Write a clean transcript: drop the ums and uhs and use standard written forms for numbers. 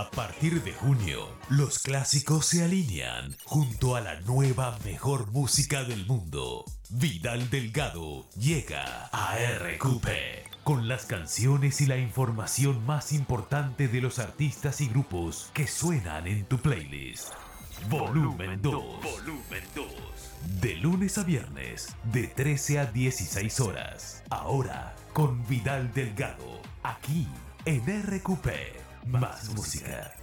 A partir de junio, los clásicos se alinean junto a la nueva mejor música del mundo. Vidal Delgado llega a RQP con las canciones y la información más importante de los artistas y grupos que suenan en tu playlist. Volumen 2. Volumen 2. De lunes a viernes, de 13 a 16 horas. Ahora, con Vidal Delgado, aquí en RQP. Más música.